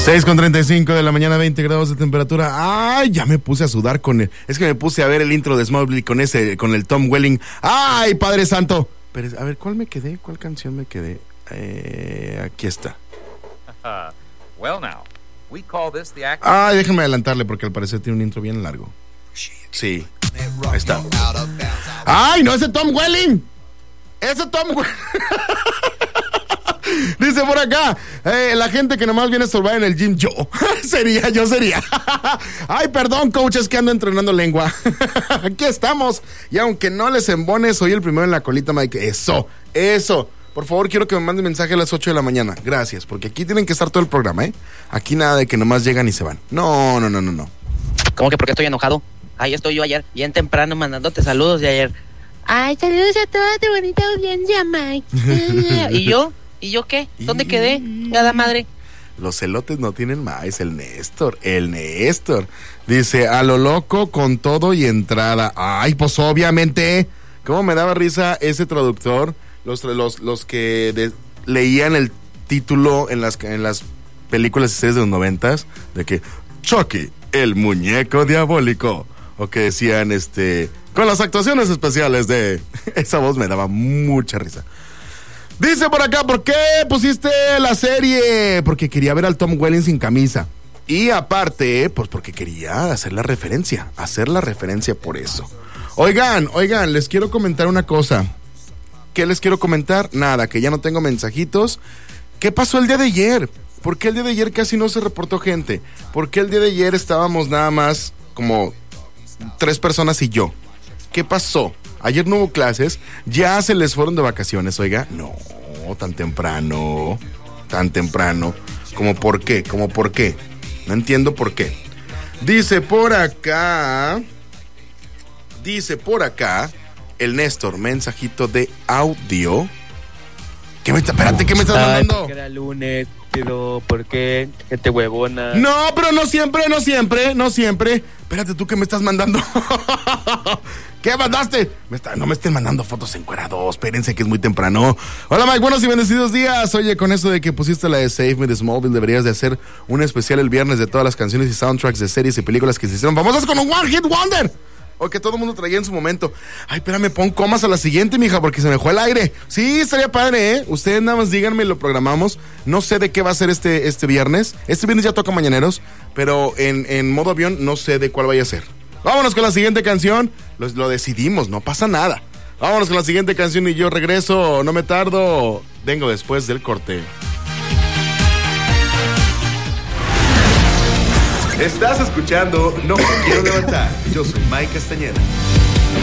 6:35 de la mañana, 20 grados de temperatura. Ay, ya me puse a sudar es que me puse a ver el intro de Smallville con el Tom Welling. Ay, Padre Santo. Pero, a ver, ¿cuál me quedé? ¿Cuál canción me quedé? Aquí está. Well now, we call this the act. Ay, déjenme adelantarle porque al parecer tiene un intro bien largo. Sí, ahí está. Ay, no, ese Tom Welling. Ese Tom Welling. Dice por acá, la gente que nomás viene a estorbar en el gym, yo sería. Ay, perdón, coach, es que ando entrenando lengua. Aquí estamos. Y aunque no les embones, soy el primero en la colita, Mike. Eso. Por favor, quiero que me manden mensaje a las 8 de la mañana. Gracias, porque aquí tienen que estar todo el programa, ¿eh? Aquí nada de que nomás llegan y se van. No. ¿Cómo que por qué estoy enojado? Ahí estoy yo ayer, bien temprano, mandándote saludos de ayer. Ay, saludos a toda tu bonita audiencia, Mike. ¿Y yo? ¿Y yo qué? ¿Dónde quedé? Nada madre. Los elotes no tienen más, el Néstor. Dice, a lo loco con todo y entrada. Ay, pues obviamente. ¿Cómo me daba risa ese traductor? Los que leían el título en las películas y series de los 90s, de que Chucky, el muñeco diabólico. O que decían, con las actuaciones especiales de... Esa voz me daba mucha risa. Dice por acá, ¿por qué pusiste la serie? Porque quería ver al Tom Welling sin camisa. Y aparte, pues porque quería hacer la referencia por eso. Oigan, les quiero comentar una cosa. ¿Qué les quiero comentar? Nada, que ya no tengo mensajitos. ¿Qué pasó el día de ayer? ¿Por qué el día de ayer casi no se reportó gente? ¿Por qué el día de ayer estábamos nada más como 3 personas y yo? ¿Qué pasó? Ayer no hubo clases, ya se les fueron de vacaciones, oiga. No, tan temprano. ¿Cómo por qué? No entiendo por qué. Dice por acá, el Néstor, mensajito de audio. ¿Qué me estás mandando? Porque era lunes, pero ¿por qué? Gente huevona. No, pero no siempre. Espérate, ¿tú qué me estás mandando? ¿Qué mandaste? No me estén mandando fotos encuerados, espérense que es muy temprano. Hola Mike, buenos y bendecidos días. Oye, con eso de que pusiste la de Save Me de Smallville, deberías de hacer un especial el viernes de todas las canciones y soundtracks de series y películas que se hicieron famosas con un One Hit Wonder. O que todo el mundo traía en su momento. Ay, espérame, pon comas a la siguiente, mija, porque se me fue el aire. Sí, estaría padre, ¿eh? Ustedes nada más díganme, lo programamos. No sé de qué va a ser este viernes. Este viernes ya toca Mañaneros, pero en modo avión no sé de cuál vaya a ser. Vámonos con la siguiente canción. Lo decidimos, no pasa nada. Vámonos con la siguiente canción y yo regreso. No me tardo. Vengo después del corte. Estás escuchando No Me Quiero Levantar. Yo soy Mike Castañeda.